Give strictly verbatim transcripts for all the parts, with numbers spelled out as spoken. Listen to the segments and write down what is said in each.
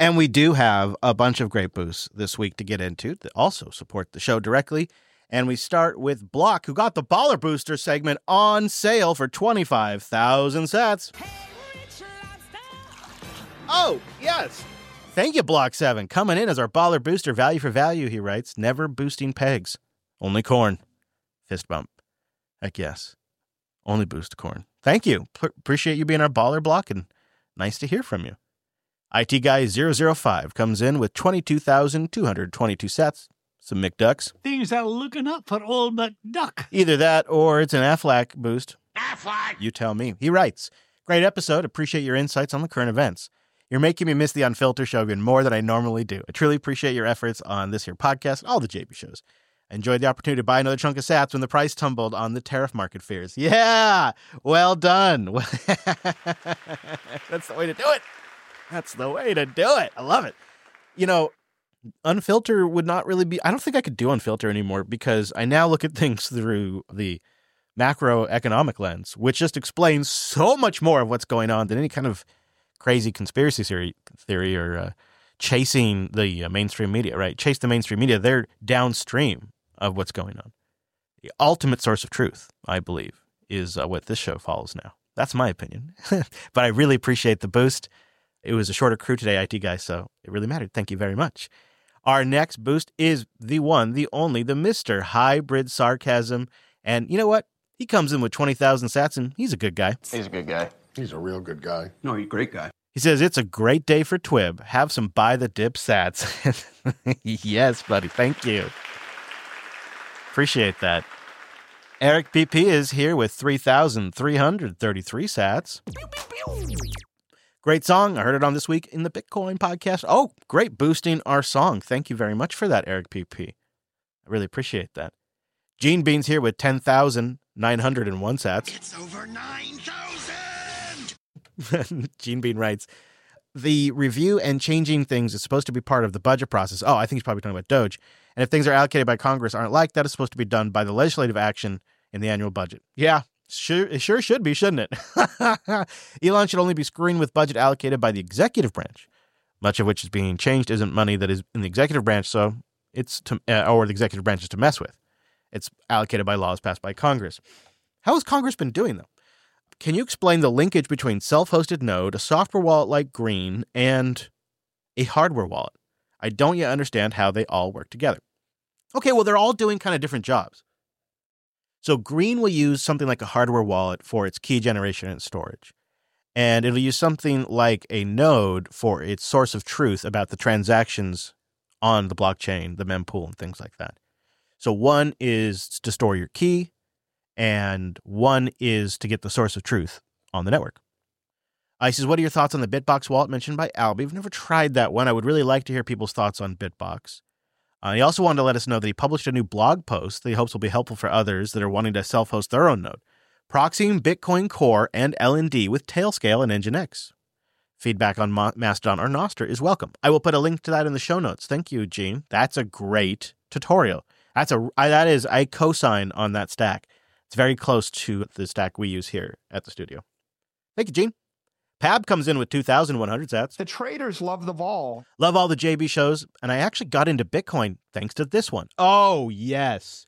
And we do have a bunch of great boosts this week to get into that also support the show directly. And we start with Block, who got the Baller Booster segment on sale for twenty-five thousand sats. Oh, yes. Thank you, Block seven. Coming in as our Baller Booster, value for value, he writes. Never boosting pegs. Only corn. Fist bump. Heck yes. Only boost corn. Thank you. P- appreciate you being our Baller Block, and nice to hear from you. I T Guy zero zero five comes in with twenty-two thousand two hundred twenty-two sats. Some McDucks. Things are looking up for old McDuck. Either that or it's an Aflac boost. Aflac! You tell me. He writes, great episode. Appreciate your insights on the current events. You're making me miss the Unfiltered show even more than I normally do. I truly appreciate your efforts on this here podcast and all the J B shows. I enjoyed the opportunity to buy another chunk of sats when the price tumbled on the tariff market fears. Yeah! Well done. That's the way to do it. That's the way to do it. I love it. You know, Unfilter would not really be, I don't think I could do Unfilter anymore because I now look at things through the macroeconomic lens, which just explains so much more of what's going on than any kind of crazy conspiracy theory, theory or uh, chasing the uh, mainstream media, right? Chase the mainstream media. They're downstream of what's going on. The ultimate source of truth, I believe, is uh, what this show follows now. That's my opinion. But I really appreciate the boost. It was a shorter crew today, I T guy, so it really mattered. Thank you very much. Our next boost is the one, the only, the Mister Hybrid Sarcasm. And you know what? He comes in with twenty thousand sats, and he's a good guy. He's a good guy. He's a real good guy. No, he's a great guy. He says, it's a great day for Twib. Have some buy the dip sats. Yes, buddy. Thank you. Appreciate that. Eric P P is here with three thousand three hundred thirty-three sats. Great song. I heard it on This Week in the Bitcoin podcast. Oh, great boosting our song. Thank you very much for that, Eric P P. I really appreciate that. Gene Bean's here with ten thousand nine hundred one sats. It's over nine thousand! Gene Bean writes, the review and changing things is supposed to be part of the budget process. Oh, I think he's probably talking about Doge. And if things are allocated by Congress aren't like that, it's supposed to be done by the legislative action in the annual budget. Yeah. Sure, it sure should be, shouldn't it? Elon should only be screwing with budget allocated by the executive branch, much of which is being changed isn't money that is in the executive branch, so it's to, uh, or the executive branch is to mess with. It's allocated by laws passed by Congress. How has Congress been doing, though? Can you explain the linkage between self-hosted Node, a software wallet like Green, and a hardware wallet? I don't yet understand how they all work together. Okay, well, they're all doing kind of different jobs. So Green will use something like a hardware wallet for its key generation and storage. And it'll use something like a node for its source of truth about the transactions on the blockchain, the mempool, and things like that. So one is to store your key, and one is to get the source of truth on the network. Uh, he says, what are your thoughts on the Bitbox wallet mentioned by Albie? I've never tried that one. I would really like to hear people's thoughts on Bitbox. Uh, he also wanted to let us know that he published a new blog post that he hopes will be helpful for others that are wanting to self-host their own node, proxying Bitcoin Core and L N D with Tailscale and Nginx. Feedback on Ma- Mastodon or Nostr is welcome. I will put a link to that in the show notes. Thank you, Gene. That's a great tutorial. That's a I, that is I co-sign on that stack. It's very close to the stack we use here at the studio. Thank you, Gene. Pab comes in with two thousand one hundred sats. The traders love the vol. Love all the J B shows, and I actually got into Bitcoin thanks to this one. Oh, yes.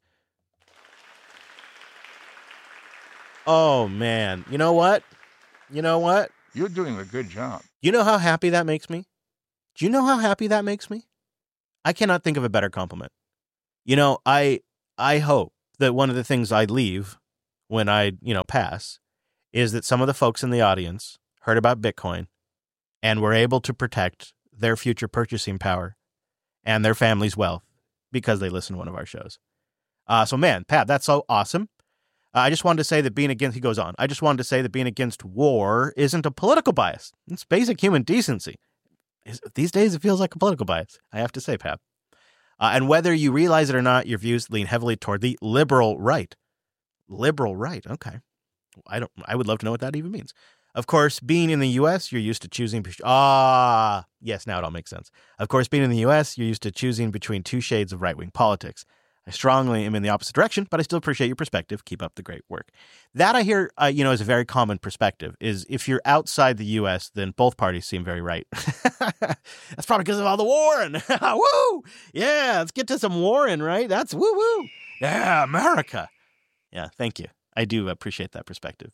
Oh, man. You know what? You know what? You're doing a good job. You know how happy that makes me? Do you know how happy that makes me? I cannot think of a better compliment. You know, I I hope that one of the things I leave when I, you know, pass is that some of the folks in the audience heard about Bitcoin and were able to protect their future purchasing power and their family's wealth because they listen to one of our shows. Uh, so, man, Pat, that's so awesome. Uh, I just wanted to say that being against, he goes on, I just wanted to say that being against war isn't a political bias. It's basic human decency. These days, it feels like a political bias, I have to say, Pat. Uh, and whether you realize it or not, your views lean heavily toward the liberal right. Liberal right, okay. I don't. I would love to know what that even means. Of course, being in the U S, you're used to choosing. Ah, yes, now it all makes sense. Of course, being in the U S, you're used to choosing between two shades of right-wing politics. I strongly am in the opposite direction, but I still appreciate your perspective. Keep up the great work. That I hear, uh, you know, is a very common perspective, is if you're outside the U S, then both parties seem very right. That's probably because of all the warring. Woo! Yeah, let's get to some warring, right? That's woo-woo. Yeah, America. Yeah, thank you. I do appreciate that perspective.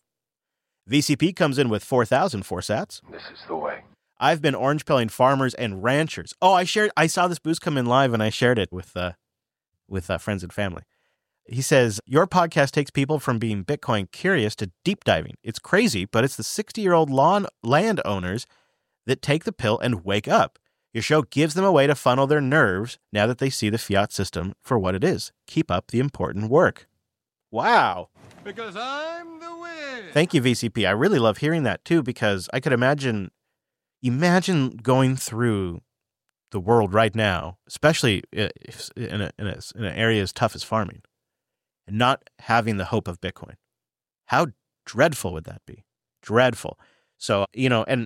V C P comes in with four thousand four sats. This is the way. I've been orange pilling farmers and ranchers. Oh, I shared. I saw this boost come in live, and I shared it with uh, with uh, friends and family. He says, your podcast takes people from being Bitcoin curious to deep diving. It's crazy, but it's the sixty-year-old lawn landowners that take the pill and wake up. Your show gives them a way to funnel their nerves now that they see the fiat system for what it is. Keep up the important work. Wow. Because I'm the win. Thank you, V C P. I really love hearing that, too, because I could imagine, imagine going through the world right now, especially in, a, in, a, in an area as tough as farming, and not having the hope of Bitcoin. How dreadful would that be? Dreadful. So, you know, and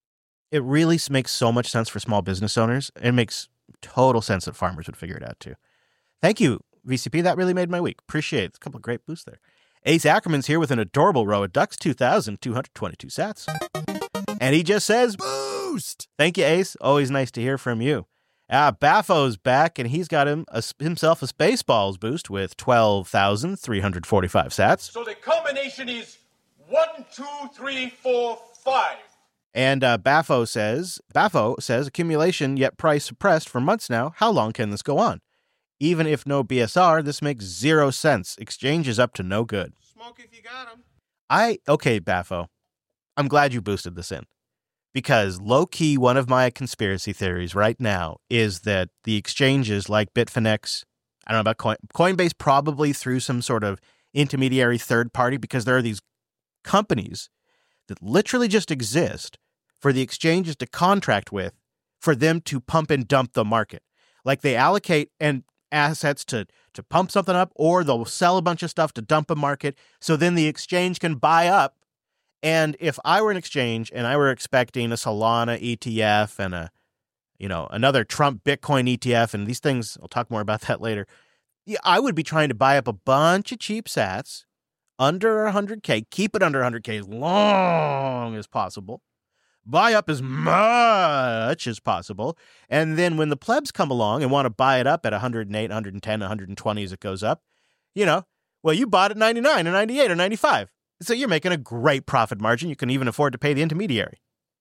it really makes so much sense for small business owners. It makes total sense that farmers would figure it out, too. Thank you, V C P. That really made my week. Appreciate it. A couple of great boosts there. Ace Ackerman's here with an adorable row of ducks, two thousand two hundred twenty-two sats. And he just says, boost! Thank you, Ace. Always nice to hear from you. Ah, Baffo's back, and he's got him a, himself a Spaceballs boost with twelve thousand three hundred forty-five sats. So the combination is one, two, three, four, five. And uh, Baffo says, Baffo says, accumulation yet price suppressed for months now. How long can this go on? Even if no B S R, this makes zero sense. Exchange is up to no good. Smoke if you got him. I, okay, Baffo, I'm glad you boosted this in. Because low-key, one of my conspiracy theories right now is that the exchanges like Bitfinex, I don't know about Coin, Coinbase probably through some sort of intermediary third party, because there are these companies that literally just exist for the exchanges to contract with for them to pump and dump the market. Like they allocate and assets to, to pump something up, or they'll sell a bunch of stuff to dump a market, so then the exchange can buy up. And if I were an exchange and I were expecting a Solana E T F and a, you know, another Trump Bitcoin E T F, and these things, I'll talk more about that later, yeah, I would be trying to buy up a bunch of cheap sats under one hundred K, keep it under one hundred K as long as possible, buy up as much as possible, and then when the plebs come along and want to buy it up at one hundred eight, one hundred ten, one hundred twenty as it goes up, you know, well, you bought at ninety-nine or ninety-eight or ninety-five. So you're making a great profit margin. You can even afford to pay the intermediary.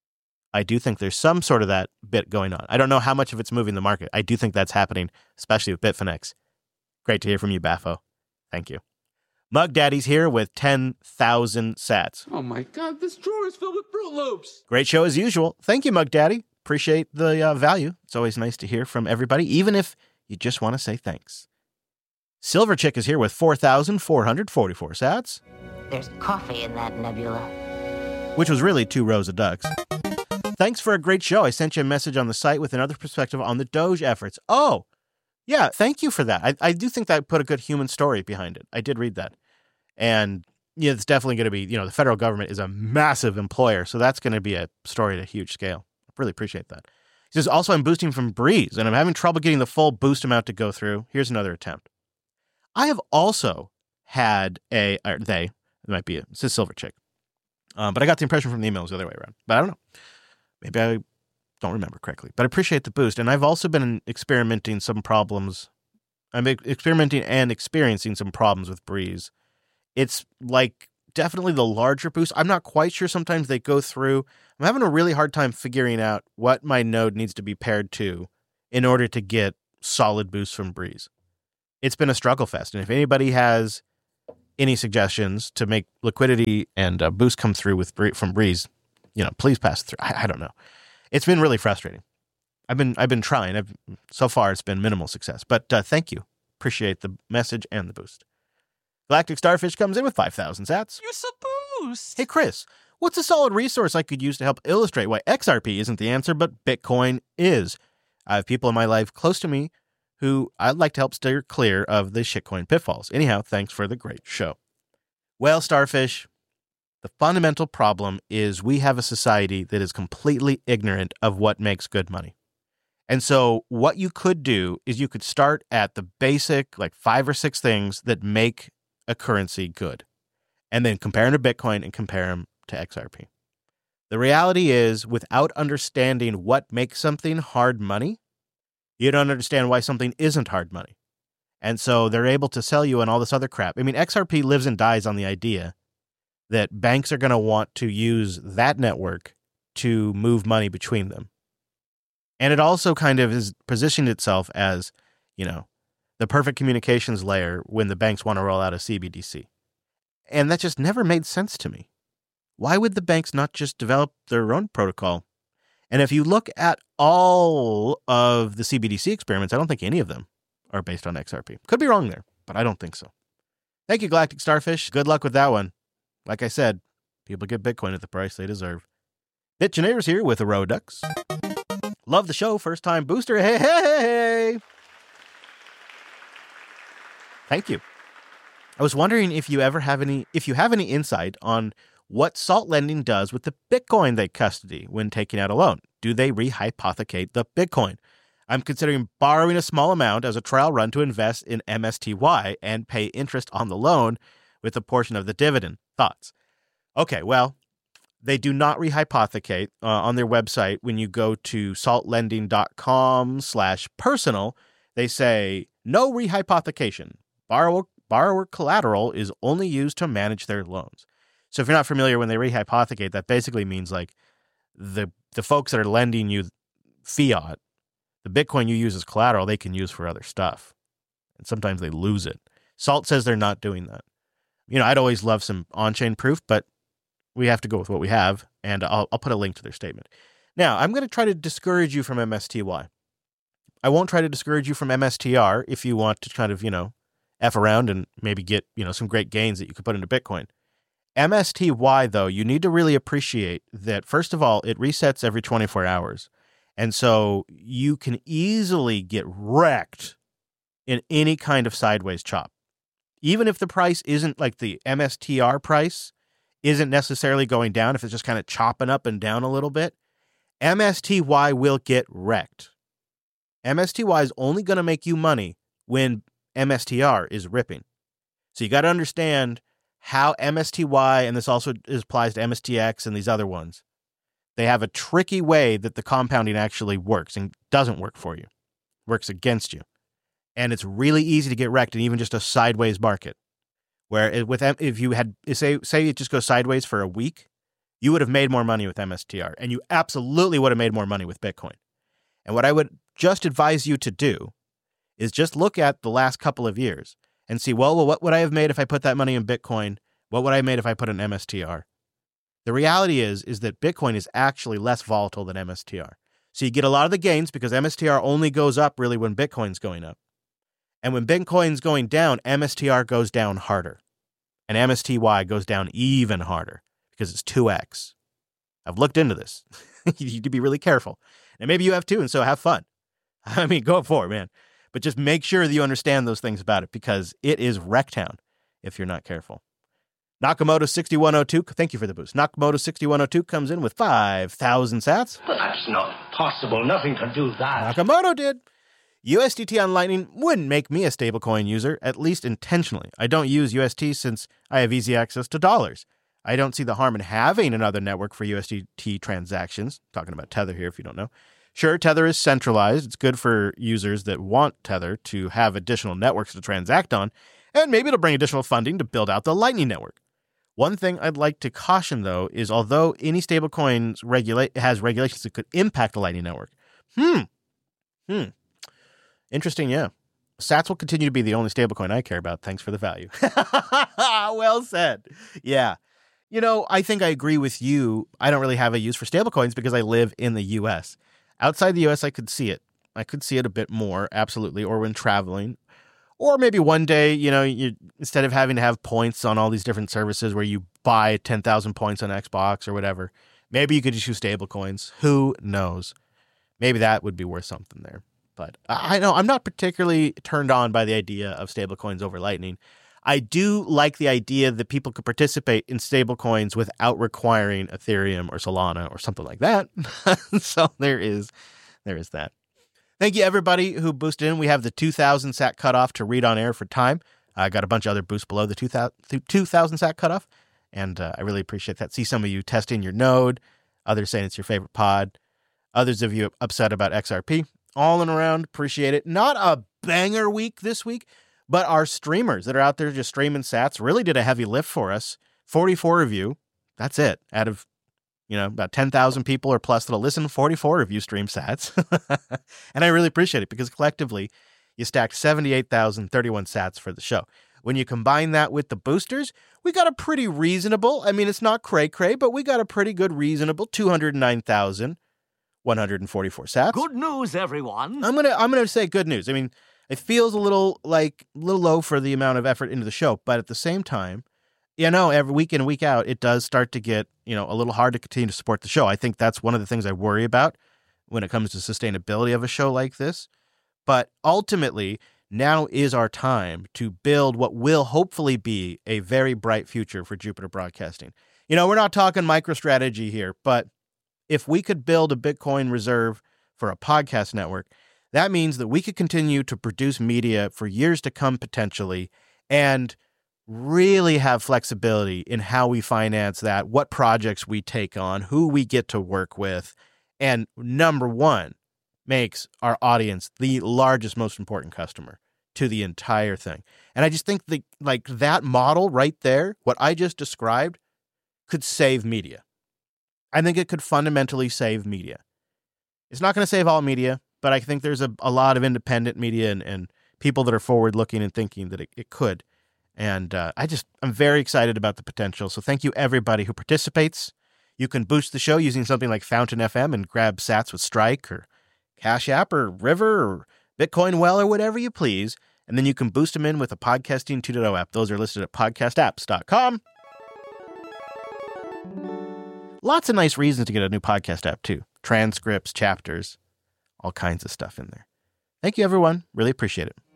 I do think there's some sort of that bit going on. I don't know how much of it's moving the market. I do think that's happening, especially with Bitfinex. Great to hear from you, Baffo. Thank you. Mug Daddy's here with ten thousand sats. Oh my God, this drawer is filled with Fruit Loops. Great show as usual. Thank you, Mug Daddy. Appreciate the uh, value. It's always nice to hear from everybody, even if you just want to say thanks. Silver Chick is here with four thousand four hundred forty-four sats. There's coffee in that nebula. Which was really two rows of ducks. Thanks for a great show. I sent you a message on the site with another perspective on the Doge efforts. Oh, yeah, thank you for that. I, I do think that put a good human story behind it. I did read that. And yeah, it's definitely going to be, you know, the federal government is a massive employer, so that's going to be a story at a huge scale. I really appreciate that. He says, also, I'm boosting from Breeze, and I'm having trouble getting the full boost amount to go through. Here's another attempt. I have also had a, or they, it might be a, it's a Silver Chick. Um, but I got the impression from the email it was the other way around. But I don't know. Maybe I don't remember correctly. But I appreciate the boost. And I've also been experimenting some problems. I'm experimenting and experiencing some problems with Breeze. It's like definitely the larger boost. I'm not quite sure. Sometimes they go through. I'm having a really hard time figuring out what my node needs to be paired to in order to get solid boosts from Breeze. It's been a struggle fest. And if anybody has any suggestions to make liquidity and uh, boost come through with from Breeze, you know, please pass it through. I, I don't know. It's been really frustrating. I've been I've been trying. I've, so far, it's been minimal success. But uh, thank you. Appreciate the message and the boost. Galactic Starfish comes in with five thousand sats. You're so boost. Hey, Chris, what's a solid resource I could use to help illustrate why X R P isn't the answer, but Bitcoin is? I have people in my life close to me who I'd like to help steer clear of the shitcoin pitfalls. Anyhow, thanks for the great show. Well, Starfish, the fundamental problem is we have a society that is completely ignorant of what makes good money. And so what you could do is you could start at the basic, like five or six things that make a currency good, and then compare them to Bitcoin and compare them to X R P. The reality is, without understanding what makes something hard money, you don't understand why something isn't hard money. And so they're able to sell you on all this other crap. I mean, X R P lives and dies on the idea that banks are going to want to use that network to move money between them. And it also kind of is positioned itself as, you know, the perfect communications layer when the banks want to roll out a C B D C. And that just never made sense to me. Why would the banks not just develop their own protocol? And if you look at all of the C B D C experiments, I don't think any of them are based on X R P. Could be wrong there, but I don't think so. Thank you, Galactic Starfish. Good luck with that one. Like I said, people get Bitcoin at the price they deserve. BitGenerators here with Aerodux. Love the show. First time booster. Hey, hey, hey. Thank you. I was wondering if you ever have any, if you have any insight on what Salt Lending does with the Bitcoin they custody when taking out a loan. Do they rehypothecate the Bitcoin? I'm considering borrowing a small amount as a trial run to invest in M S T Y and pay interest on the loan with a portion of the dividend. Thoughts? Okay, well, they do not rehypothecate uh, on their website. When you go to saltlending.com slash personal, they say no rehypothecation. Borrower, borrower collateral is only used to manage their loans. So if you're not familiar, when they rehypothecate, that basically means like the the folks that are lending you fiat, the Bitcoin you use as collateral, they can use for other stuff. And sometimes they lose it. Salt says they're not doing that. You know, I'd always love some on-chain proof, but we have to go with what we have, and I'll, I'll put a link to their statement. Now, I'm going to try to discourage you from M S T Y. I won't try to discourage you from M S T R if you want to kind of, you know, F around and maybe get, you know, some great gains that you could put into Bitcoin. M S T Y, though, you need to really appreciate that, first of all, it resets every twenty-four hours. And so you can easily get wrecked in any kind of sideways chop. Even if the price isn't like the M S T R price, isn't necessarily going down, if it's just kind of chopping up and down a little bit, M S T Y will get wrecked. M S T Y is only going to make you money when M S T R is ripping. So you got to understand how M S T Y, and this also applies to M S T X and these other ones, they have a tricky way that the compounding actually works and doesn't work for you, works against you. And it's really easy to get wrecked in even just a sideways market. Where it, with if you had, say, say it just goes sideways for a week, you would have made more money with M S T R, and you absolutely would have made more money with Bitcoin. And what I would just advise you to do is just look at the last couple of years and see, well, well, what would I have made if I put that money in Bitcoin? What would I have made if I put in M S T R? The reality is, is that Bitcoin is actually less volatile than M S T R. So you get a lot of the gains because M S T R only goes up really when Bitcoin's going up. And when Bitcoin's going down, M S T R goes down harder. And M S T Y goes down even harder because it's two X. I've looked into this. You need to be really careful. And maybe you have too, and so have fun. I mean, go for it, man. But just make sure that you understand those things about it because it is wrecktown if you're not careful. Nakamoto sixty-one oh two, thank you for the boost. Nakamoto sixty-one oh two comes in with five thousand sats. But that's not possible. Nothing can do that. Nakamoto did. U S D T on Lightning wouldn't make me a stablecoin user, at least intentionally. I don't use U S T since I have easy access to dollars. I don't see the harm in having another network for U S D T transactions. Talking about Tether here, if you don't know. Sure, Tether is centralized. It's good for users that want Tether to have additional networks to transact on, and maybe it'll bring additional funding to build out the Lightning Network. One thing I'd like to caution, though, is although any stablecoins regulate has regulations that could impact the Lightning Network. Hmm. Hmm. Interesting, yeah. Sats will continue to be the only stablecoin I care about. Thanks for the value. Well said. Yeah. You know, I think I agree with you. I don't really have a use for stablecoins because I live in the U S. Outside the U S, I could see it. I could see it a bit more, absolutely, or when traveling. Or maybe one day, you know, you instead of having to have points on all these different services where you buy ten thousand points on Xbox or whatever, maybe you could just use stablecoins. Who knows? Maybe that would be worth something there. But I know I'm not particularly turned on by the idea of stablecoins over Lightning. I do like the idea that people could participate in stablecoins without requiring Ethereum or Solana or something like that. So there is, there is that. Thank you, everybody who boosted in. We have the two thousand sat cutoff to read on air for time. I got a bunch of other boosts below the two thousand sat cutoff, and uh, I really appreciate that. See some of you testing your node, others saying it's your favorite pod, others of you upset about X R P. All in around, appreciate it. Not a banger week this week, but our streamers that are out there just streaming sats really did a heavy lift for us. forty-four of you, that's it. Out of, you know, about ten thousand people or plus that'll listen, forty-four of you stream sats. And I really appreciate it because collectively, you stacked seventy-eight thousand thirty-one sats for the show. When you combine that with the boosters, we got a pretty reasonable, I mean, it's not cray-cray, but we got a pretty good reasonable two hundred nine thousand one hundred forty-four sats. Good news, everyone. I'm going to I'm gonna say good news. I mean, it feels a little like a little low for the amount of effort into the show, but at the same time, you know, every week in and week out, it does start to get, you know, a little hard to continue to support the show. I think that's one of the things I worry about when it comes to sustainability of a show like this. But ultimately, now is our time to build what will hopefully be a very bright future for Jupiter Broadcasting. You know, we're not talking MicroStrategy here, but if we could build a Bitcoin reserve for a podcast network, that means that we could continue to produce media for years to come potentially and really have flexibility in how we finance that, what projects we take on, who we get to work with, and number one, makes our audience the largest, most important customer to the entire thing. And I just think that like that model right there, what I just described, could save media. I think it could fundamentally save media. It's not going to save all media, but I think there's a, a lot of independent media and, and people that are forward-looking and thinking that it, it could. And uh, I just, I'm very excited about the potential. So thank you, everybody who participates. You can boost the show using something like Fountain F M and grab sats with Strike or Cash App or River or Bitcoin Well or whatever you please. And then you can boost them in with a Podcasting two point oh app. Those are listed at podcast apps dot com. Lots of nice reasons to get a new podcast app, too. Transcripts, chapters, all kinds of stuff in there. Thank you, everyone. Really appreciate it.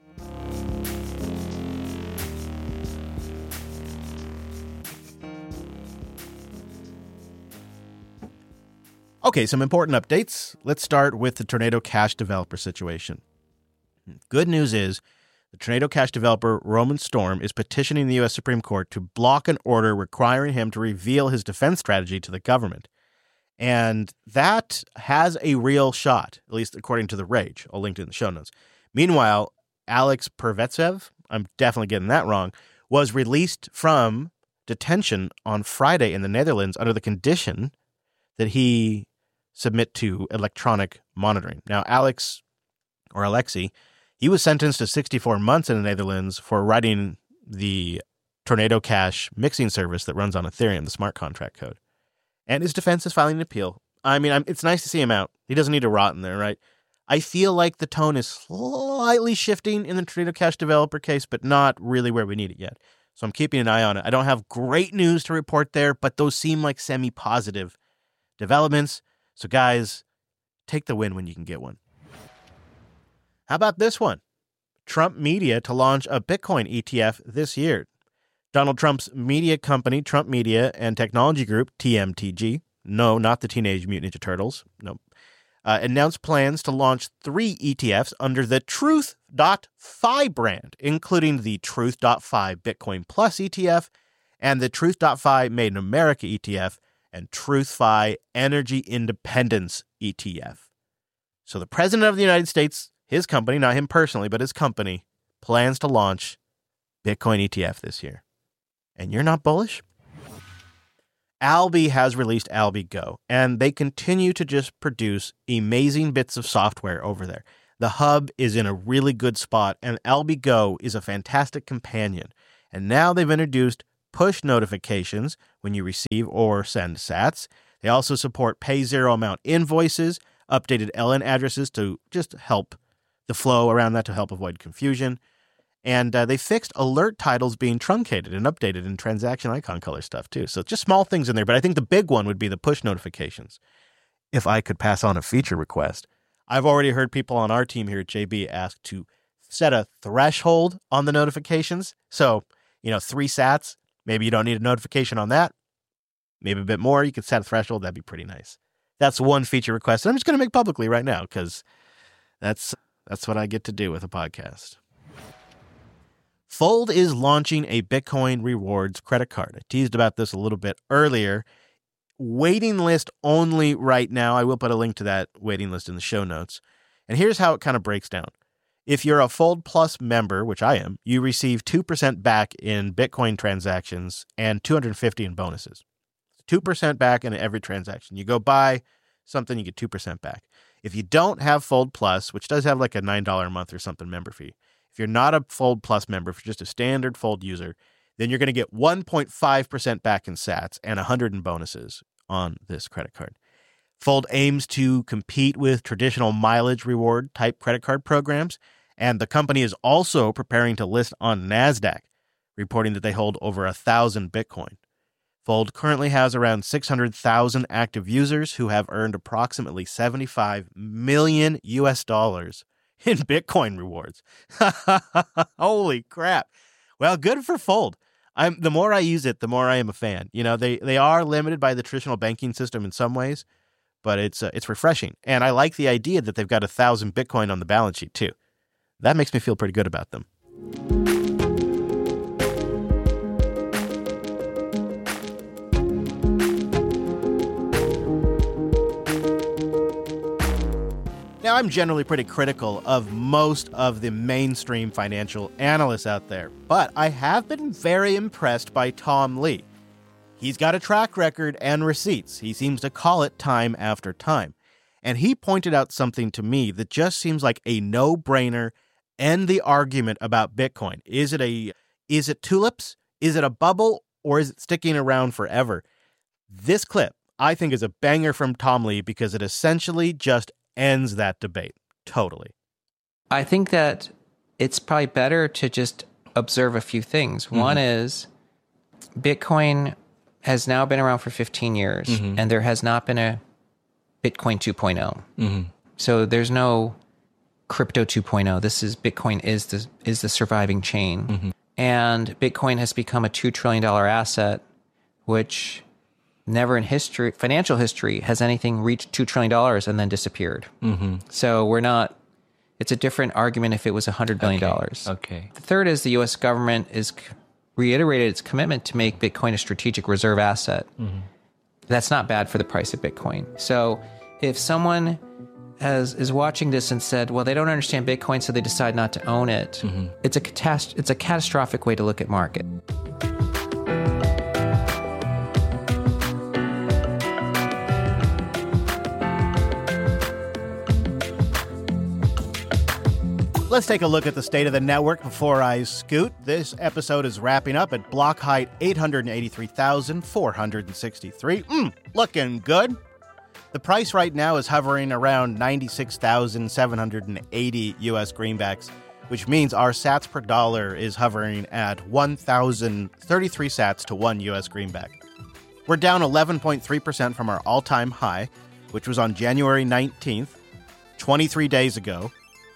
Okay, some important updates. Let's start with the Tornado Cash developer situation. Good news is the Tornado Cash developer, Roman Storm, is petitioning the U S Supreme Court to block an order requiring him to reveal his defense strategy to the government. And that has a real shot, at least according to The Rage. I'll link it in the show notes. Meanwhile, Alex Pervetsev, I'm definitely getting that wrong, was released from detention on Friday in the Netherlands under the condition that he submit to electronic monitoring. Now, Alex, or Alexei, he was sentenced to sixty-four months in the Netherlands for writing the Tornado Cash mixing service that runs on Ethereum, the smart contract code. And his defense is filing an appeal. I mean, I'm, it's nice to see him out. He doesn't need to rot in there, right? I feel like the tone is slightly shifting in the Tornado Cash developer case, but not really where we need it yet. So I'm keeping an eye on it. I don't have great news to report there, but those seem like semi-positive developments. So guys, take the win when you can get one. How about this one? Trump Media to launch a Bitcoin E T F this year. Donald Trump's media company, Trump Media and Technology Group, T M T G, no, not the Teenage Mutant Ninja Turtles, no, uh, announced plans to launch three E T Fs under the Truth dot F I brand, including the Truth dot F I Bitcoin Plus E T F and the Truth dot F I Made in America E T F and Truth dot F I Energy Independence E T F. So the President of the United States, his company, not him personally, but his company, plans to launch Bitcoin E T F this year. And you're not bullish? Alby has released Alby Go, and they continue to just produce amazing bits of software over there. The hub is in a really good spot, and Alby Go is a fantastic companion. And now they've introduced push notifications when you receive or send sats. They also support pay zero amount invoices, updated L N addresses to just help the flow around that to help avoid confusion. And uh, they fixed alert titles being truncated and updated in transaction icon color stuff too. So just small things in there, but I think the big one would be the push notifications. If I could pass on a feature request, I've already heard people on our team here at J B ask to set a threshold on the notifications. So, you know, three sats, maybe you don't need a notification on that. Maybe a bit more, you could set a threshold. That'd be pretty nice. That's one feature request. And I'm just going to make publicly right now because That's that's what I get to do with a podcast. Fold is launching a Bitcoin rewards credit card. I teased about this a little bit earlier. Waiting list only right now. I will put a link to that waiting list in the show notes. And here's how it kind of breaks down. If you're a Fold Plus member, which I am, you receive two percent back in Bitcoin transactions and two hundred fifty in bonuses. two percent back in every transaction. You go buy something, you get two percent back. If you don't have Fold Plus, which does have like a nine dollars a month or something member fee, if you're not a Fold Plus member, if you're just a standard Fold user, then you're going to get one point five percent back in sats and one hundred in bonuses on this credit card. Fold aims to compete with traditional mileage reward type credit card programs, and the company is also preparing to list on NASDAQ, reporting that they hold over one thousand Bitcoin. Fold currently has around six hundred thousand active users who have earned approximately seventy-five million U S dollars in Bitcoin rewards. Holy crap. Well, good for Fold. I'm the more I use it, the more I am a fan. You know, they they are limited by the traditional banking system in some ways, but it's uh, it's refreshing. And I like the idea that they've got a thousand Bitcoin on the balance sheet too. That makes me feel pretty good about them. Now, I'm generally pretty critical of most of the mainstream financial analysts out there, but I have been very impressed by Tom Lee. He's got a track record and receipts. He seems to call it time after time. And he pointed out something to me that just seems like a no-brainer. End the argument about Bitcoin. Is it a is it tulips? Is it a bubble? Or is it sticking around forever? This clip, I think, is a banger from Tom Lee because it essentially just ends that debate. Totally. I think that it's probably better to just observe a few things. Mm-hmm. One is Bitcoin has now been around for fifteen years, mm-hmm. and there has not been a Bitcoin two point oh. Mm-hmm. So there's no crypto two point oh. This is Bitcoin is the is the surviving chain. Mm-hmm. And Bitcoin has become a two trillion dollars asset, which never in history, financial history, has anything reached two trillion dollars and then disappeared. Mm-hmm. So we're not, it's a different argument if it was one hundred billion dollars. Okay. okay. The third is the U S government is reiterated its commitment to make Bitcoin a strategic reserve asset. Mm-hmm. That's not bad for the price of Bitcoin. So if someone has, is watching this and said, well, they don't understand Bitcoin, so they decide not to own it, mm-hmm. it's a catast- it's a catastrophic way to look at market. Let's take a look at the state of the network before I scoot. This episode is wrapping up at block height eight hundred eighty-three thousand four hundred sixty-three. Mm, looking good. The price right now is hovering around ninety-six thousand seven hundred eighty U S greenbacks, which means our sats per dollar is hovering at one thousand thirty-three sats to one U S greenback. We're down eleven point three percent from our all-time high, which was on January nineteenth, twenty-three days ago,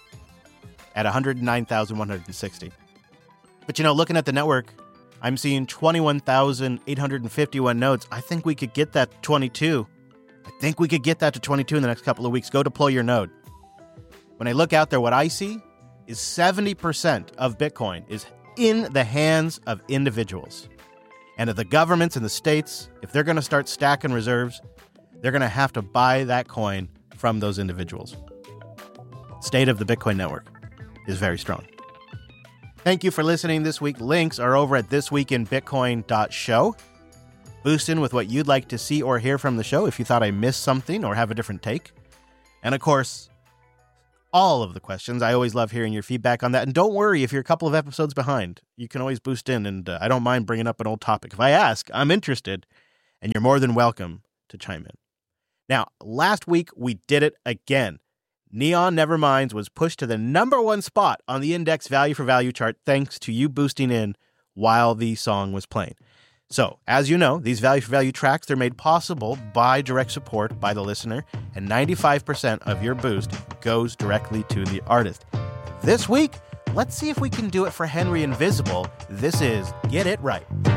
at one hundred nine thousand one hundred sixty. But, you know, looking at the network, I'm seeing twenty-one thousand eight hundred fifty-one nodes. I think we could get that to twenty-two. I think we could get that to twenty-two in the next couple of weeks. Go deploy your node. When I look out there, what I see is seventy percent of Bitcoin is in the hands of individuals. And if the governments and the states, if they're going to start stacking reserves, they're going to have to buy that coin from those individuals. State of the Bitcoin network is very strong. Thank you for listening this week. Links are over at this week in bitcoin dot show. Boost in with what you'd like to see or hear from the show if you thought I missed something or have a different take. And of course, all of the questions. I always love hearing your feedback on that. And don't worry if you're a couple of episodes behind. You can always boost in, and uh, I don't mind bringing up an old topic. If I ask, I'm interested, and you're more than welcome to chime in. Now, last week we did it again. Neon Neverminds was pushed to the number one spot on the index value for value chart thanks to you boosting in while the song was playing. So, as you know, these value for value tracks, they're made possible by direct support by the listener, and ninety-five percent of your boost goes directly to the artist. This week, let's see if we can do it for Henry Invisible. This is Get It Right.